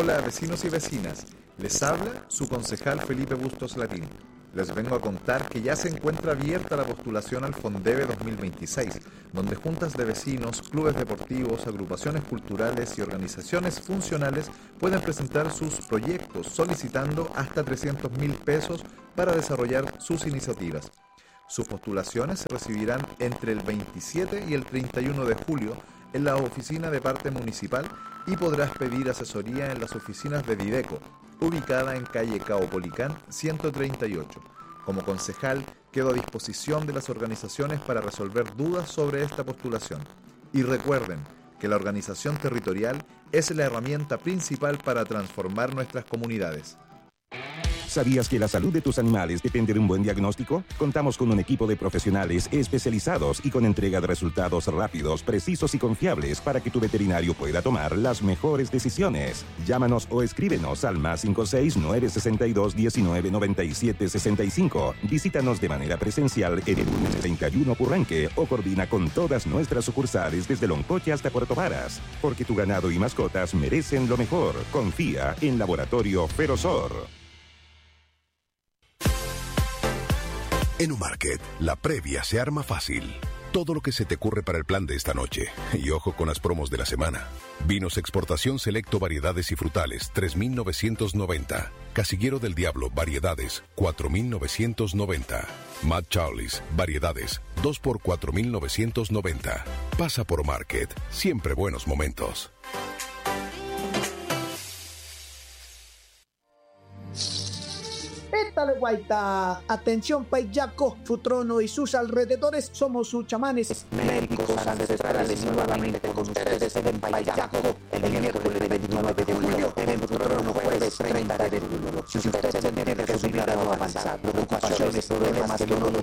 Hola vecinos y vecinas, les habla su concejal Felipe Bustos Latín. Les vengo a contar que ya se encuentra abierta la postulación al Fondeve 2026, donde juntas de vecinos, clubes deportivos, agrupaciones culturales y organizaciones funcionales pueden presentar sus proyectos solicitando hasta 300.000 pesos para desarrollar sus iniciativas. Sus postulaciones se recibirán entre el 27 y el 31 de julio en la oficina de parte municipal y podrás pedir asesoría en las oficinas de Dideco, ubicada en calle Caupolicán 138. Como concejal, quedo a disposición de las organizaciones para resolver dudas sobre esta postulación. Y recuerden que la organización territorial es la herramienta principal para transformar nuestras comunidades. ¿Sabías que la salud de tus animales depende de un buen diagnóstico? Contamos con un equipo de profesionales especializados y con entrega de resultados rápidos, precisos y confiables para que tu veterinario pueda tomar las mejores decisiones. Llámanos o escríbenos al +56 962 19 97 65. Visítanos de manera presencial en el 31 Purranque o coordina con todas nuestras sucursales desde Loncoche hasta Puerto Varas. Porque tu ganado y mascotas merecen lo mejor. Confía en Laboratorio Ferozor. En Umarket, la previa se arma fácil. Todo lo que se te ocurre para el plan de esta noche. Y ojo con las promos de la semana. Vinos Exportación Selecto Variedades y Frutales, 3.990. Casillero del Diablo Variedades, 4.990. Mad Charlie's Variedades, 2 por 4.990. Pasa por Umarket. Siempre buenos momentos. Étale guaita, atención Paiyaco, su trono y sus alrededores somos sus chamanes médicos ancestrales nuevamente con ustedes en Paiyaco, el miércoles 29 de julio, en el trono jueves 30 de julio. Si ustedes tienen su vida no avanzar, preocupaciones, problemas que no